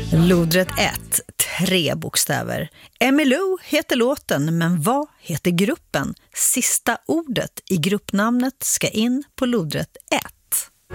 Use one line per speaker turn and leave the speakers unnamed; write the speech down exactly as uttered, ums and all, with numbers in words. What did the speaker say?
Lodrätt ett, tre bokstäver. Emmylou heter låten, men vad heter gruppen? Sista ordet i gruppnamnet ska in på lodrätt ett.